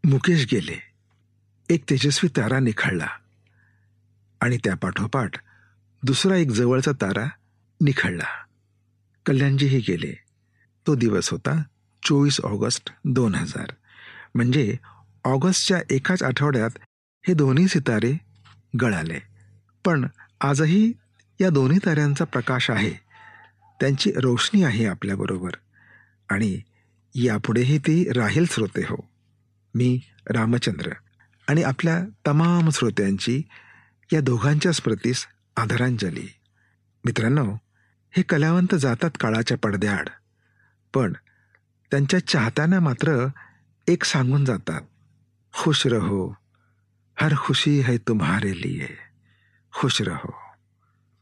मुकेश गेले. एक तेजस्वी तारा निखळला आणि त्या पाठोपाठ दुसरा एक जवळचा तारा निखळला. कल्याणजीही गेले. तो दिवस होता 24 ऑगस्ट 2000. म्हणजे ऑगस्टच्या एकाच आठवड्यात हे दोन्ही सितारे गळाले. पण आजही या दोन्ही ताऱ्यांचा प्रकाश आहे, त्यांची रोशनी आहे आपल्याबरोबर आणि यापुढेही ती राहील. श्रोते हो, मी रामचंद्र आणि आपल्या तमाम श्रोत्यांची या दोघांच्या स्मृतीस आदरांजली. मित्रांनो, हे कलावंत जातात काळाच्या पडद्याआड, पण त्यांच्या चाहत्यांना मात्र एक सांगून जातात, खुश रहो, हर खुशी है तुम्हारे लिए, खुश रहो.